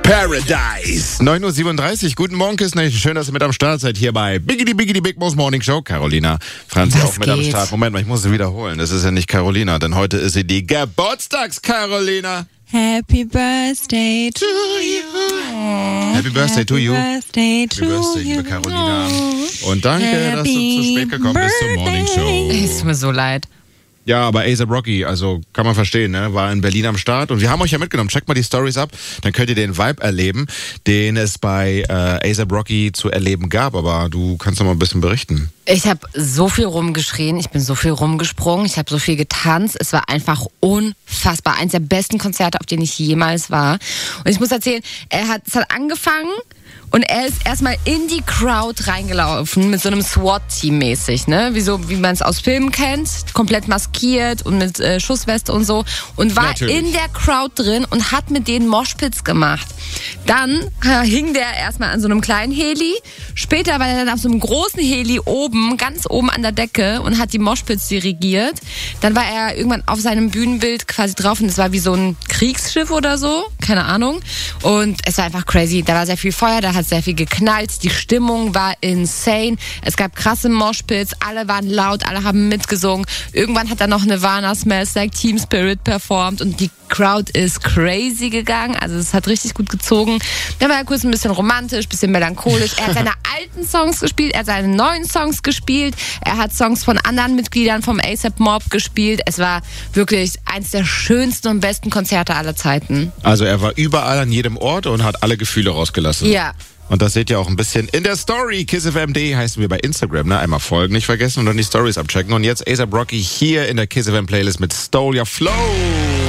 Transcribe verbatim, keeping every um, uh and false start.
Paradise. neun Uhr siebenunddreißig. Guten Morgen, Kiss Nation. Schön, dass ihr mit am Start seid hier bei Biggity Biggity Big Boss Morning Show. Carolina Franzi Was auch mit geht? am Start. Moment mal, ich muss sie wiederholen. Das ist ja nicht Carolina, denn heute ist sie die Geburtstags-Carolina. Happy Birthday to you. Happy Birthday to you. Birthday to Happy Birthday, you. liebe Carolina. Und danke, dass du zu spät gekommen bist zur Morning Show. Es tut mir so leid. Ja, aber A$AP Rocky, also kann man verstehen, ne? War in Berlin am Start und wir haben euch ja mitgenommen. Checkt mal die Stories ab, dann könnt ihr den Vibe erleben, den es bei äh, A$AP Rocky zu erleben gab. Aber du kannst doch mal ein bisschen berichten. Ich habe so viel rumgeschrien, ich bin so viel rumgesprungen, ich habe so viel getanzt. Es war einfach unfassbar. Eines der besten Konzerte, auf denen ich jemals war. Und ich muss erzählen, er hat, es hat angefangen. Und er ist erstmal in die Crowd reingelaufen mit so einem SWAT-Team mäßig, ne? Wie, so, wie man es aus Filmen kennt, komplett maskiert und mit äh, Schussweste und so. Und war Natürlich. in der Crowd drin und hat mit denen Moshpits gemacht. Dann äh, hing der erstmal an so einem kleinen Heli. Später war er dann auf so einem großen Heli oben, ganz oben an der Decke und hat die Moshpits dirigiert. Dann war er irgendwann auf seinem Bühnenbild quasi drauf und es war wie so ein Kriegsschiff oder so, keine Ahnung. Und es war einfach crazy. Da war sehr viel Feuer, da hat sehr viel geknallt, die Stimmung war insane, es gab krasse Moshpits, alle waren laut, alle haben mitgesungen. Irgendwann hat er noch Nirvana Smells Like Teen Spirit performt und die Crowd ist crazy gegangen, also es hat richtig gut gezogen. Dann war er kurz ein bisschen romantisch, ein bisschen melancholisch. Er hat seine alten Songs gespielt, er hat seine neuen Songs gespielt, er hat Songs von anderen Mitgliedern vom A$AP Mob gespielt. Es war wirklich eins der schönsten und besten Konzerte aller Zeiten. Also er war überall an jedem Ort und hat alle Gefühle rausgelassen. Ja. Und das seht ihr auch ein bisschen in der Story. Kiss F M D heißen wir bei Instagram, ne? Einmal folgen, nicht vergessen und dann die Stories abchecken. Und jetzt A$AP Rocky hier in der Kiss F M Playlist mit Stole Your Flow.